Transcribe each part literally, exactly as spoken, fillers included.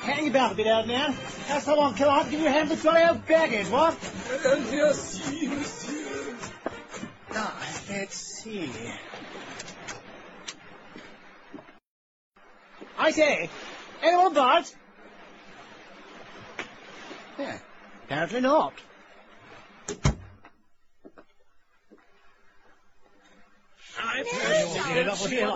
hang about a bit, old man. Now, so long, come on, give you a hand with jolly old baggage, what? Merci, monsieur. Ah, let's see. I say, anyone about? Yeah, apparently not. I No,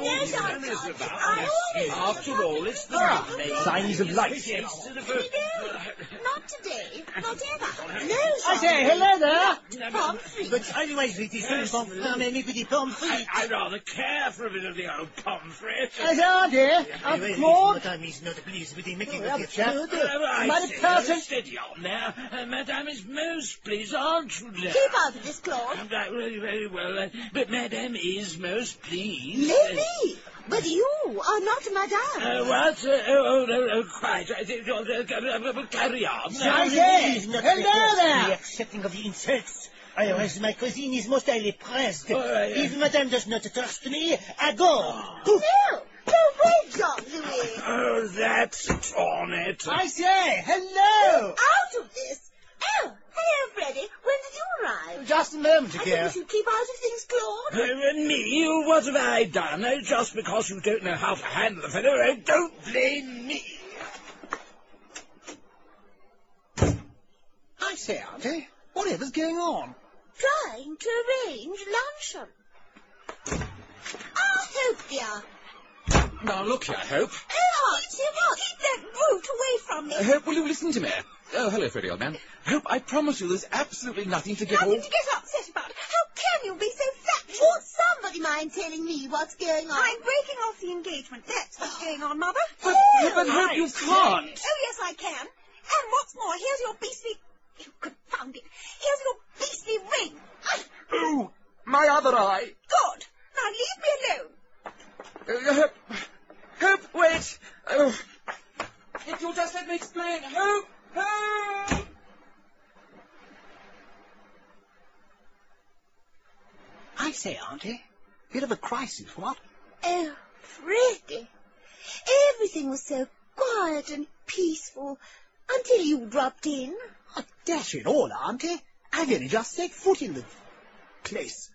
After all, it's the Ah, main signs of life. instead of No, a... not today. Not ever. No, I say, hello there. Pommes frites. But otherwise, it is very bon frere, mais petit pommes frites. I, I'd rather care for a bit of the old pommes frites. I say, auntie, I'm Claude. Madame is not pleased with the making Oh, of the chap. absolutely. Uh, I Madame say, Carson. uh, steady on there. Uh, Madame is most pleased, aren't you, dear? Keep out of this, Claude. Uh, very, very well, uh, but Madame is most pleased. Maybe. But you are not Madame. Uh, what? Uh, oh, oh, no, oh, quite. I think, uh, uh, uh, carry on. I say, hello there. The accepting of the insults. Otherwise, my cousin is most highly pressed. Oh, uh, yeah. If Madame does not trust me, I go. Poof. No. No way, Jean-Louis. Oh, that's torn it. I say, hello. Out of this. Oh, hello, Freddie. When did you arrive? Just a moment I ago. think you should keep out of things, Claude. Uh, and me? What have I done? Oh, just because you don't know how to handle the fellow, oh, don't blame me. I say, auntie, whatever's going on? Trying to arrange luncheon. Ah, Hope, dear. Now, look here, Hope. Oh, Archie, what? Keep that brute away from me. Uh, Hope, will you listen to me? Oh, hello, Freddie, old man. Hope, I promise you there's absolutely nothing to get all... Nothing to get upset about. How can you be so factual? Would somebody mind telling me what's going on? I'm breaking off the engagement. That's what's going on, Mother. But, but Hope, you can't. Oh, yes, I can. And what's more, here's your beastly... You confound it. Here's your beastly ring. Oh, my other eye. Good. Now leave me alone. Uh, Hope, Hope, wait. Oh, if you'll just let me explain. Hope, Hope. I say, auntie, bit of a crisis, what? Oh, Freddie. Everything was so quiet and peaceful until you dropped in. Oh, dash it all, auntie. I've only just set foot in the place.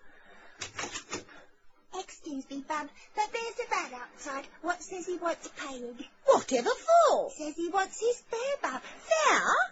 Excuse me, Bub, but there's a man outside. What says he wants paid? Whatever for? Says he wants his fare, Bub. Fair?